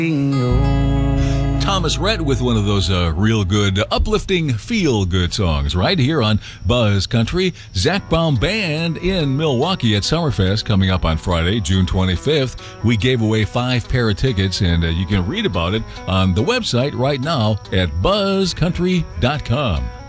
Thomas Rhett with one of those real good, uplifting, feel-good songs right here on Buzz Country. Zach Baum Band in Milwaukee at Summerfest coming up on Friday, June 25th. We gave away 5 pair of tickets, and you can read about it on the website right now at buzzcountry.com.